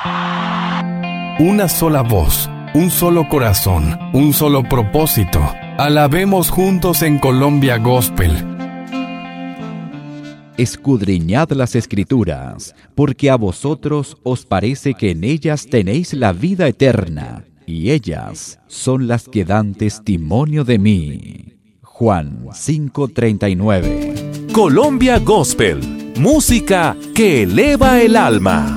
Una sola voz, un solo corazón, un solo propósito. Alabemos juntos en Colombia Gospel. Escudriñad las Escrituras, porque a vosotros os parece que en ellas tenéis la vida eterna, y ellas son las que dan testimonio de mí. Juan 5:39. Colombia Gospel, música que eleva el alma.